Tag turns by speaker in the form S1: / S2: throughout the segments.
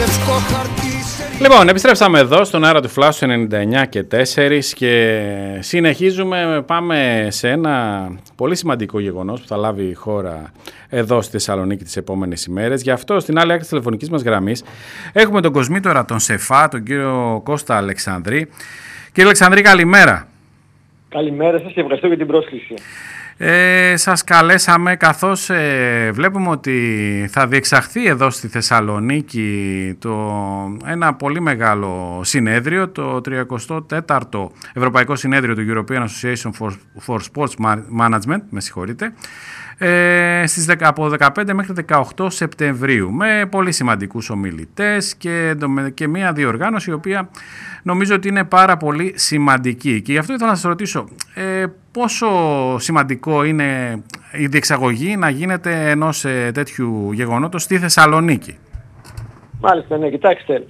S1: Λοιπόν, επιστρέψαμε εδώ στον αέρα του Flash 99 και 4 και συνεχίζουμε. Πάμε σε ένα πολύ σημαντικό γεγονός που θα λάβει η χώρα εδώ στη Θεσσαλονίκη τις επόμενες ημέρες. Γι' αυτό στην άλλη άκρη της τηλεφωνικής μας γραμμής έχουμε τον κοσμήτορα των ΣΕΦΑ, τον κύριο Κώστα Αλεξανδρή. Κύριε Αλεξανδρή, καλημέρα.
S2: Καλημέρα σας και ευχαριστώ για την πρόσκληση.
S1: Σας καλέσαμε καθώς βλέπουμε ότι θα διεξαχθεί εδώ στη Θεσσαλονίκη ένα πολύ μεγάλο συνέδριο, το 34ο Ευρωπαϊκό Συνέδριο του European Association for Sports Management, με συγχωρείτε, από 15 μέχρι 18 Σεπτεμβρίου, με πολύ σημαντικούς ομιλητές και μια διοργάνωση η οποία νομίζω ότι είναι πάρα πολύ σημαντική. Και γι' αυτό ήθελα να σας ρωτήσω πόσο σημαντικό είναι η διεξαγωγή να γίνεται ενός τέτοιου γεγονότος στη Θεσσαλονίκη.
S2: Μάλιστα, ναι, κοιτάξτε,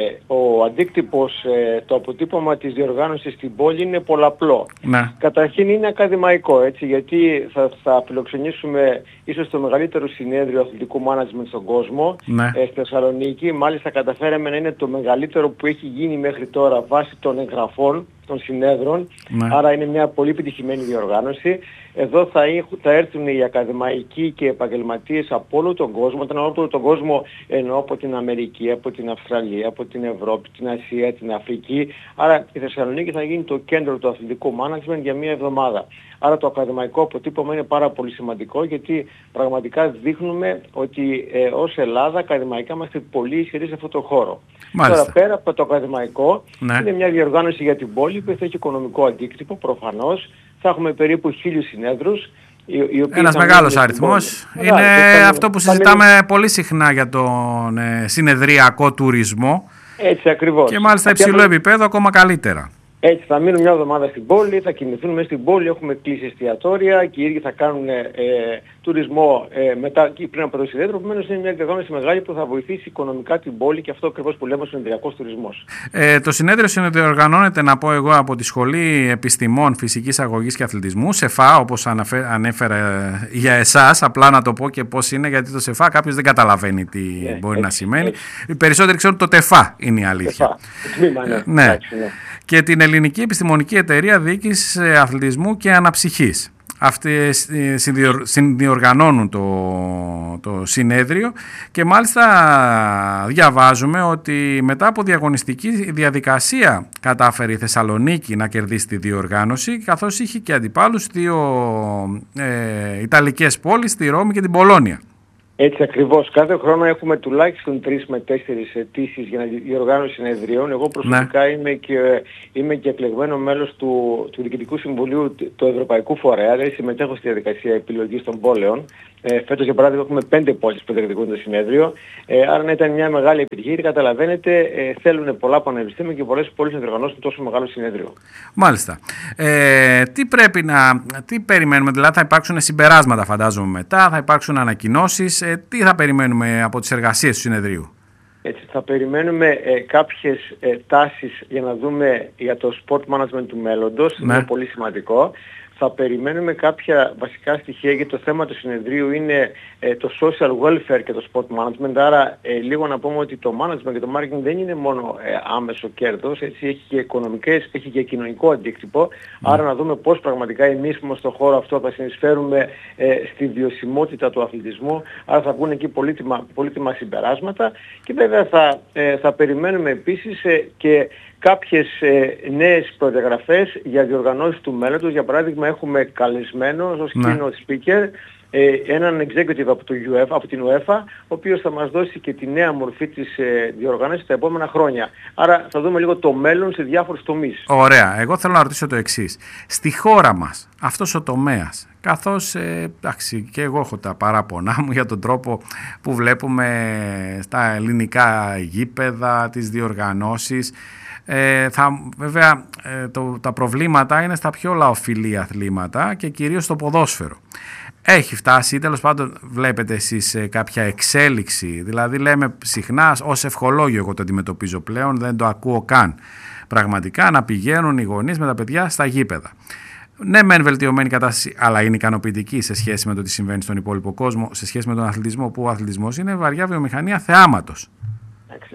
S2: ο αντίκτυπος, το αποτύπωμα της διοργάνωσης στην πόλη είναι πολλαπλό.
S1: Ναι.
S2: Καταρχήν είναι ακαδημαϊκό, έτσι, γιατί θα φιλοξενήσουμε ίσως το μεγαλύτερο συνέδριο αθλητικού management στον κόσμο,
S1: ναι,
S2: στη Θεσσαλονίκη. Μάλιστα καταφέραμε να είναι το μεγαλύτερο που έχει γίνει μέχρι τώρα βάσει των εγγραφών των συνέδρων,
S1: ναι,
S2: άρα είναι μια πολύ επιτυχημένη διοργάνωση. Εδώ θα έρθουν οι ακαδημαϊκοί και επαγγελματίες από όλο τον κόσμο. Όταν από όλο τον κόσμο εννοώ από την Αμερική, από την Αυστραλία, από την Ευρώπη, την Ασία, την Αφρική. Άρα η Θεσσαλονίκη θα γίνει το κέντρο του αθλητικού management για μια εβδομάδα. Άρα το ακαδημαϊκό αποτύπωμα είναι πάρα πολύ σημαντικό, γιατί πραγματικά δείχνουμε ότι ως Ελλάδα ακαδημαϊκά είμαστε πολύ ισχυροί σε αυτό το χώρο.
S1: Μάλιστα.
S2: Τώρα πέρα από το ακαδημαϊκό,
S1: ναι,
S2: είναι μια διοργάνωση για την πόλη που θα έχει οικονομικό αντίκτυπο προφανώς. Θα έχουμε περίπου 1.000 συνέδρους.
S1: Ένας μεγάλος αριθμός. Είναι αυτό που συζητάμε πολύ συχνά για τον συνεδριακό τουρισμό.
S2: Έτσι ακριβώς.
S1: Και μάλιστα υψηλό επίπεδο ακόμα καλύτερα.
S2: Έτσι, θα μείνουν μια εβδομάδα στην πόλη, θα κινηθούν μέσα στην πόλη, έχουμε κλείσει εστιατόρια και οι ίδιοι θα κάνουν τουρισμό μετά και πριν από το συνέδριο. Επομένως είναι μια διοργάνωση μεγάλη που θα βοηθήσει οικονομικά την πόλη και αυτό ακριβώς που λέμε συνεδριακός τουρισμός.
S1: Το συνέδριο συνδιοργανώνεται, να πω εγώ, από τη Σχολή Επιστημών Φυσικής Αγωγής και Αθλητισμού, ΣΕΦΑ, όπως ανέφερα για εσάς. Απλά να το πω και πώς είναι, γιατί το ΣΕΦΑ κάποιος δεν καταλαβαίνει τι μπορεί να σημαίνει. Οι περισσότεροι ξέρουν το ΤΕΦΑ είναι η αλήθεια.
S2: Ναι.
S1: Και την Ελληνική Επιστημονική Εταιρεία Διοίκησης Αθλητισμού και Αναψυχής. Αυτοί συνδιοργανώνουν το συνέδριο και μάλιστα διαβάζουμε ότι μετά από διαγωνιστική διαδικασία κατάφερε η Θεσσαλονίκη να κερδίσει τη διοργάνωση, καθώς είχε και αντιπάλους δύο Ιταλικές πόλεις, τη Ρώμη και την Πολόνια.
S2: Έτσι ακριβώς. Κάθε χρόνο έχουμε τουλάχιστον 3 με 4 αιτήσεις για διοργάνωση συνεδρίων. Εγώ προσωπικά είμαι και εκλεγμένο μέλος του Διοικητικού Συμβουλίου του Ευρωπαϊκού Φορέα, δηλαδή συμμετέχω στη διαδικασία επιλογής των πόλεων. Φέτος, για παράδειγμα, έχουμε 5 πόλεις που διεκδικούν το συνέδριο. Άρα να ήταν μια μεγάλη επιτυχία, γιατί καταλαβαίνετε, θέλουν πολλά πανεπιστήμια και πολλές πόλεις να διοργανώσουν τόσο μεγάλο συνέδριο.
S1: Μάλιστα. Τι περιμένουμε, δηλαδή θα υπάρξουν συμπεράσματα, φαντάζομαι, μετά, θα υπάρξουν ανακοινώσεις. Τι θα περιμένουμε από τις εργασίες του συνεδρίου?
S2: Έτσι, θα περιμένουμε κάποιες τάσεις για να δούμε για το sport management του μέλλοντος.
S1: Ναι.
S2: Είναι πολύ σημαντικό. Θα περιμένουμε κάποια βασικά στοιχεία, γιατί το θέμα του συνεδρίου είναι το social welfare και το sport management. Άρα λίγο να πούμε ότι το management και το marketing δεν είναι μόνο άμεσο κέρδος, έτσι, έχει και οικονομικές, έχει και κοινωνικό αντίκτυπο. Άρα να δούμε πώς πραγματικά εμείς που είμαστε στον χώρο αυτό θα συνεισφέρουμε στη βιωσιμότητα του αθλητισμού. Άρα θα βγουν εκεί πολύτιμα συμπεράσματα και βέβαια θα περιμένουμε επίσης και κάποιες νέες προδιαγραφές για διοργανώσεις του μέλλοντος. Για παράδειγμα, έχουμε καλεσμένο ως keynote speaker έναν executive από την UEFA, ο οποίος θα μας δώσει και τη νέα μορφή της διοργάνωσης τα επόμενα χρόνια. Άρα θα δούμε λίγο το μέλλον σε διάφορους τομείς.
S1: Ωραία. Εγώ θέλω να ρωτήσω το εξής. Στη χώρα μας, αυτός ο τομέας, καθώς εντάξει, και εγώ έχω τα παράπονά μου για τον τρόπο που βλέπουμε στα ελληνικά γήπεδα, τις διοργανώσεις, βέβαια τα προβλήματα είναι στα πιο λαοφιλή αθλήματα και κυρίως στο ποδόσφαιρο. Έχει φτάσει ή τέλος πάντων βλέπετε εσείς κάποια εξέλιξη? Δηλαδή λέμε συχνά, ως ευχολόγιο εγώ το αντιμετωπίζω πλέον, δεν το ακούω καν πραγματικά, να πηγαίνουν οι γονείς με τα παιδιά στα γήπεδα. Ναι, μεν βελτιωμένη κατάσταση, αλλά είναι ικανοποιητική σε σχέση με το τι συμβαίνει στον υπόλοιπο κόσμο, σε σχέση με τον αθλητισμό, που ο αθλητισμός είναι βαριά βιομηχανία θεάματος.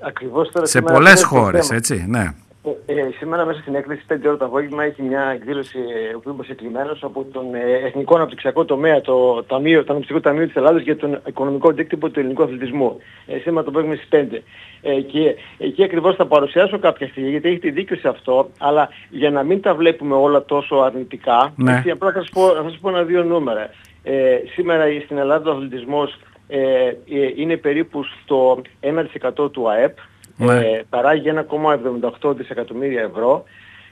S2: Ακριβώς τώρα.
S1: Σε πολλές χώρες, έτσι, ναι.
S2: Σήμερα μέσα στην έκθεση 5 ώρα το απόγευμα έχει μια εκδήλωση που είμαι προσεκλημένος από τον Εθνικό Αναπτυξιακό Τομέα, το Αναπτυξιακό Ταμείο της Ελλάδας για τον οικονομικό αντίκτυπο του ελληνικού αθλητισμού. Σήμερα το απόγευμα στις 5. Και εκεί ακριβώς θα παρουσιάσω κάποια στιγμή, γιατί έχετε δίκιο σε αυτό, αλλά για να μην τα βλέπουμε όλα τόσο αρνητικά, έτσι, απλά θα σας πω ένα-δύο νούμερα. Σήμερα στην Ελλάδα ο αθλητισμός είναι περίπου στο 1% του ΑΕΠ. Παράγει 1,78 δισεκατομμύρια ευρώ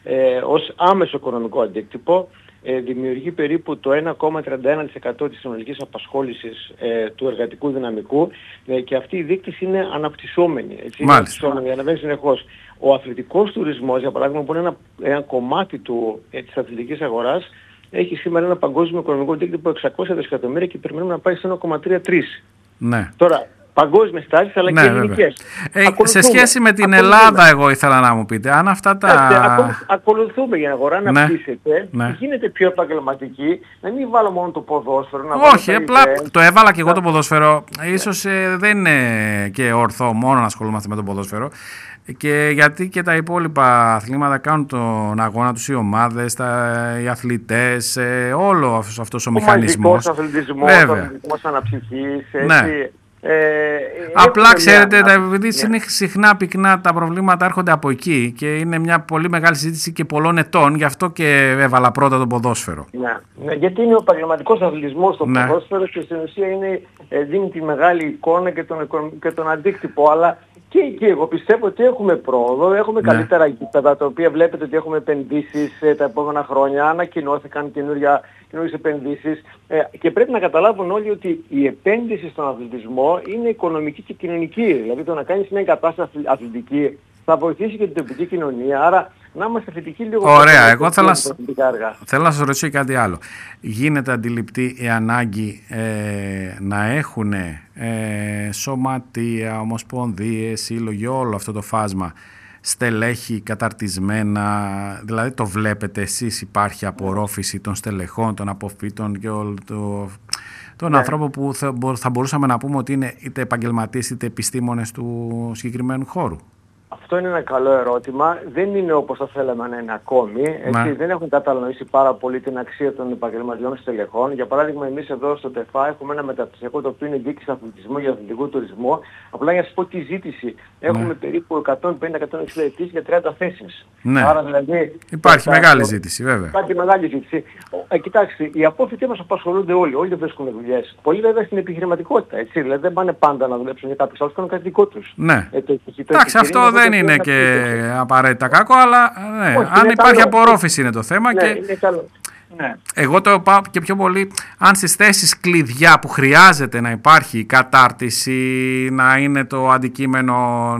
S2: ως άμεσο οικονομικό αντίκτυπο, δημιουργεί περίπου το 1,31% της συνολικής απασχόλησης του εργατικού δυναμικού και αυτή η δείκτη είναι αναπτυσσόμενη. Αναβαίνει συνεχώς. Ο αθλητικός τουρισμός, για παράδειγμα, που είναι ένα κομμάτι της αθλητικής αγοράς, έχει σήμερα ένα παγκόσμιο οικονομικό αντίκτυπο 600 δισεκατομμύρια και περιμένουμε να πάει σε 1,33.
S1: Ναι.
S2: Τώρα, παγκόσμιες τάσεις αλλά και ελληνικές.
S1: Σε σχέση με την Ελλάδα, εγώ ήθελα να μου πείτε, αν αυτά τα...
S2: Ακολουθούμε για αγορά να πείσετε, γίνεται πιο επαγγελματική, να μην βάλω μόνο το ποδόσφαιρο.
S1: Όχι, απλά το έβαλα και εγώ το ποδόσφαιρο. Ίσως δεν είναι και ορθό μόνο να ασχολούμαστε με το ποδόσφαιρο. Και γιατί και τα υπόλοιπα αθλήματα κάνουν τον αγώνα τους οι ομάδες, οι αθλητές, όλο αυτός ο μηχανισμός.
S2: Ο αθλητισμός αναψυχής, έτσι.
S1: Απλά ξέρετε, επειδή συχνά πυκνά τα προβλήματα έρχονται από εκεί και είναι μια πολύ μεγάλη συζήτηση και πολλών ετών, γι' αυτό και έβαλα πρώτα το ποδόσφαιρο.
S2: Ναι, γιατί είναι ο επαγγελματικός αθλητισμός στο ποδόσφαιρο και στην ουσία δίνει τη μεγάλη εικόνα και τον αντίκτυπο, αλλά και εκεί εγώ πιστεύω ότι έχουμε πρόοδο, έχουμε καλύτερα γήπεδα, τα οποία βλέπετε ότι έχουμε επενδύσεις τα επόμενα χρόνια, ανακοινώθηκαν καινούριες επενδύσεις και πρέπει να καταλάβουν όλοι ότι η επένδυση στον αθλητισμό είναι οικονομική και κοινωνική. Δηλαδή το να κάνεις μια εγκατάσταση αθλητική θα βοηθήσει και την τοπική κοινωνία, άρα να είμαστε θετικοί λίγο.
S1: Ωραία, εγώ θέλω να σας ρωτήσω κάτι άλλο. Γίνεται αντιληπτή η ανάγκη να έχουν σωματεία, ομοσπονδίες, σύλλογοι, όλο αυτό το φάσμα, στελέχη καταρτισμένα, δηλαδή το βλέπετε εσείς, υπάρχει απορρόφηση των στελεχών, των αποφύτων και όλο των ανθρώπων που θα μπορούσαμε να πούμε ότι είναι είτε επαγγελματίες είτε επιστήμονες του συγκεκριμένου χώρου?
S2: Αυτό είναι ένα καλό ερώτημα. Δεν είναι όπως θα θέλαμε να είναι ακόμη. Δεν έχουν κατανοήσει πάρα πολύ την αξία των επαγγελματιών στελεχών. Για παράδειγμα, εμείς εδώ στο ΤΕΦΑ έχουμε ένα μεταπτυχιακό το οποίο είναι διοίκηση αθλητισμού για αθλητικό τουρισμό. Απλά για να σας πω τη ζήτηση. Έχουμε περίπου 150-160 αιτήσεις για 30 θέσεις. Άρα, δηλαδή, υπάρχει
S1: μεγάλη ζήτηση, βέβαια.
S2: Υπάρχει μεγάλη ζήτηση. Κοιτάξτε, οι απόφοιτοι μας απασχολούνται όλοι. Όλοι δεν βρίσκουν δουλειές. Πολλοί βέβαια στην επιχειρηματικότητα. Έτσι, δηλαδή δεν πάνε πάντα να δουλέψουν για κάποιους άλλους, κάνουν κάτι δικό τους.
S1: Εντάξει, αυτό δεν είναι και απαραίτητα κακό, αλλά αν υπάρχει απορρόφηση είναι το θέμα.
S2: Είναι καλό.
S1: Εγώ το πάω και πιο πολύ αν στις θέσεις κλειδιά που χρειάζεται να υπάρχει κατάρτιση, να είναι το αντικείμενο